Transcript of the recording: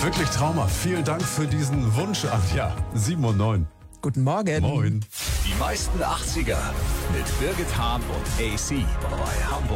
Wirklich traumhaft. Vielen Dank für diesen Wunsch, Anja. 7 und 9. Guten Morgen. Moin. Die meisten 80er mit Birgit Hahn und AC bei Hamburg.